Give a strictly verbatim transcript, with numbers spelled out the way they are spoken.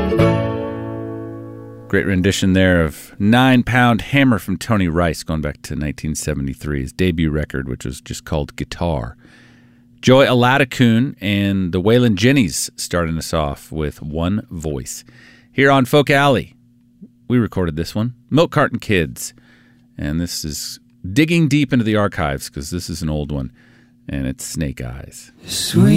Great rendition there of Nine Pound Hammer from Tony Rice, going back to nineteen seventy-three, his debut record, which was just called Guitar. Joy Aladakun and the Waylon Jennies starting us off with One Voice. Here on Folk Alley, we recorded this one, Milk Carton Kids. And this is digging deep into the archives because this is an old one, and it's Snake Eyes. Sweet